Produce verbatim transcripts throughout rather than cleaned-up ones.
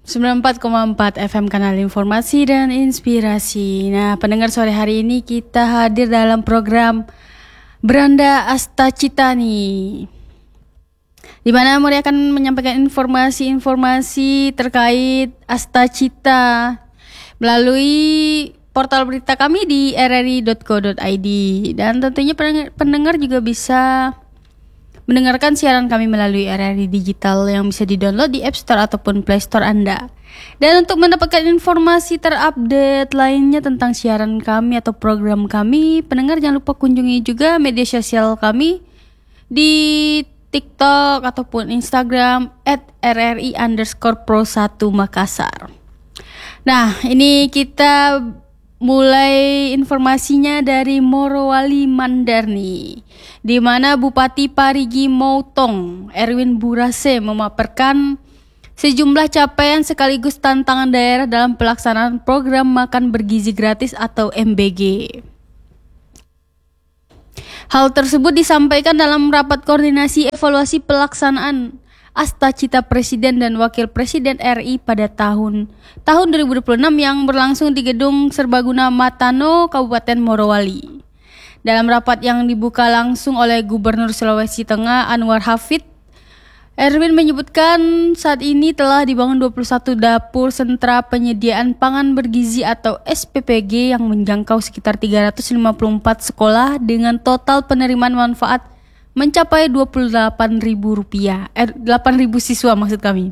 sembilan puluh empat koma empat F M Kanal Informasi dan Inspirasi. Nah, pendengar, sore hari ini kita hadir dalam program Beranda Astacita nih, di mana Muri akan menyampaikan informasi-informasi terkait Astacita melalui portal berita kami di r r i dot co dot i d, dan tentunya pendengar juga bisa mendengarkan siaran kami melalui R R I Digital yang bisa di-download di App Store ataupun Play Store Anda. Dan untuk mendapatkan informasi terupdate lainnya tentang siaran kami atau program kami, pendengar jangan lupa kunjungi juga media sosial kami di TikTok ataupun Instagram at r r i underscore pro satu Makassar. Nah, ini kita mulai informasinya dari Morowali Mandar nih, di mana Bupati Parigi Motong Erwin Burase memaparkan sejumlah capaian sekaligus tantangan daerah dalam pelaksanaan program makan bergizi gratis atau M B G. Hal tersebut disampaikan dalam rapat koordinasi evaluasi pelaksanaan Astacita Presiden dan Wakil Presiden R I pada tahun tahun dua ribu dua puluh enam yang berlangsung di Gedung Serbaguna Matano, Kabupaten Morowali. Dalam rapat yang dibuka langsung oleh Gubernur Sulawesi Tengah Anwar Hafid, Erwin menyebutkan saat ini telah dibangun dua puluh satu dapur sentra penyediaan pangan bergizi atau S P P G yang menjangkau sekitar tiga ratus lima puluh empat sekolah dengan total penerimaan manfaat mencapai dua puluh delapan ribu rupiah, eh, delapan ribu siswa maksud kami.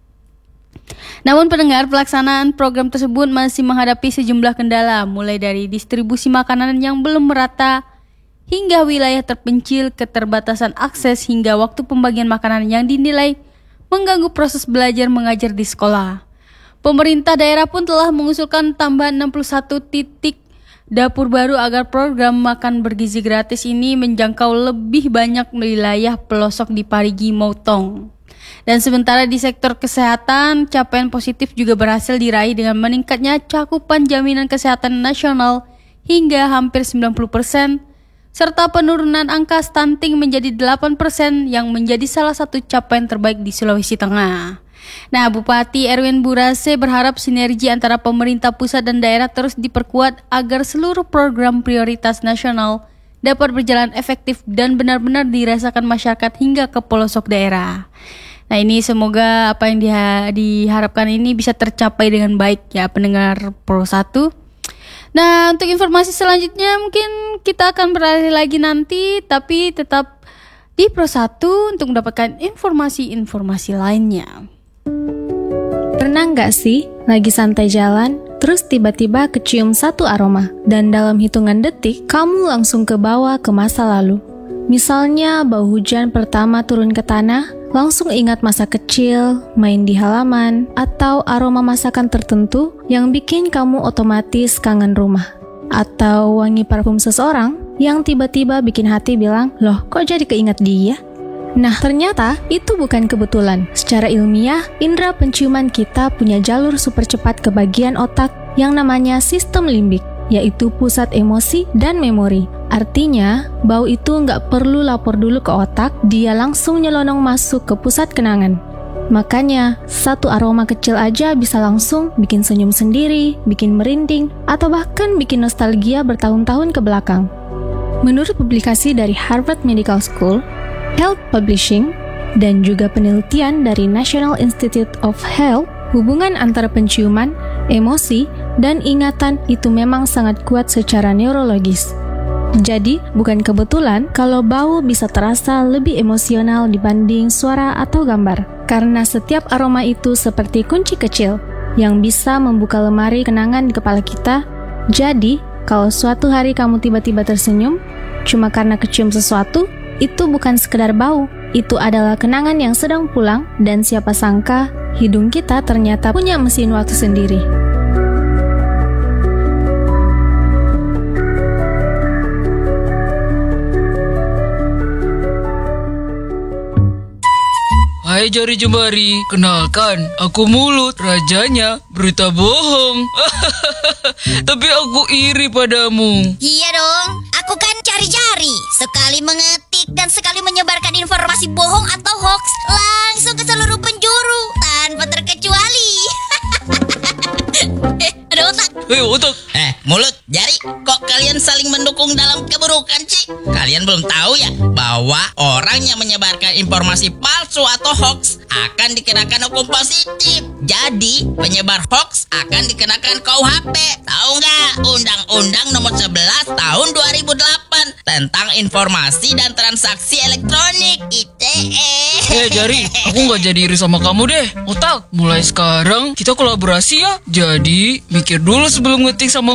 Namun pendengar, pelaksanaan program tersebut masih menghadapi sejumlah kendala, mulai dari distribusi makanan yang belum merata hingga wilayah terpencil, keterbatasan akses hingga waktu pembagian makanan yang dinilai mengganggu proses belajar mengajar di sekolah. Pemerintah daerah pun telah mengusulkan tambahan enam puluh satu titik dapur baru agar program makan bergizi gratis ini menjangkau lebih banyak wilayah pelosok di Parigi Motong. Dan sementara di sektor kesehatan, capaian positif juga berhasil diraih dengan meningkatnya cakupan jaminan kesehatan nasional hingga hampir sembilan puluh persen, serta penurunan angka stunting menjadi delapan persen yang menjadi salah satu capaian terbaik di Sulawesi Tengah. Nah, Bupati Erwin Burase berharap sinergi antara pemerintah pusat dan daerah terus diperkuat agar seluruh program prioritas nasional dapat berjalan efektif dan benar-benar dirasakan masyarakat hingga ke pelosok daerah. Nah, ini semoga apa yang diha- diharapkan ini bisa tercapai dengan baik ya pendengar Pro satu. Nah, untuk informasi selanjutnya mungkin kita akan beralih lagi nanti, tapi tetap di Pro satu untuk mendapatkan informasi-informasi lainnya. Pernah nggak sih lagi santai jalan, terus tiba-tiba kecium satu aroma, dan dalam hitungan detik kamu langsung ke bawah ke masa lalu? Misalnya bau hujan pertama turun ke tanah, langsung ingat masa kecil, main di halaman, atau aroma masakan tertentu yang bikin kamu otomatis kangen rumah. Atau wangi parfum seseorang yang tiba-tiba bikin hati bilang, loh kok jadi keinget dia? Nah, ternyata itu bukan kebetulan. Secara ilmiah, indera penciuman kita punya jalur super cepat ke bagian otak yang namanya sistem limbik, yaitu pusat emosi dan memori. Artinya, bau itu nggak perlu lapor dulu ke otak, dia langsung nyelonong masuk ke pusat kenangan. Makanya, satu aroma kecil aja bisa langsung bikin senyum sendiri, bikin merinding, atau bahkan bikin nostalgia bertahun-tahun ke belakang. Menurut publikasi dari Harvard Medical School, Health Publishing, dan juga penelitian dari National Institute of Health, hubungan antara penciuman, emosi, dan ingatan itu memang sangat kuat secara neurologis. Jadi, bukan kebetulan kalau bau bisa terasa lebih emosional dibanding suara atau gambar. Karena setiap aroma itu seperti kunci kecil yang bisa membuka lemari kenangan di kepala kita. Jadi, kalau suatu hari kamu tiba-tiba tersenyum, cuma karena kecium sesuatu, itu bukan sekedar bau, itu adalah kenangan yang sedang pulang, dan siapa sangka hidung kita ternyata punya mesin waktu sendiri. Hai jari jemari, kenalkan, aku Mulut, rajanya berita bohong. Tapi aku iri padamu. Iya dong, aku kan cari-cari, sekali mengetik dan sekali menyebarkan informasi bohong atau hoax langsung ke seluruh penjuru tanpa terkecuali. Ayo, otak. Eh, mulut, jari, kok kalian saling mendukung dalam keburukan, Ci? Kalian belum tahu ya bahwa orang yang menyebarkan informasi palsu atau hoax akan dikenakan hukum positif. Jadi, penyebar hoax akan dikenakan K U H P. Tahu nggak? Undang-Undang Nomor sebelas Tahun dua ribu delapan tentang Informasi dan Transaksi Elektronik I T E. Eh Jari, aku nggak jadi iri sama kamu deh. Otak, mulai sekarang kita kolaborasi ya. Jadi mikir dulu sebelum ngetik sama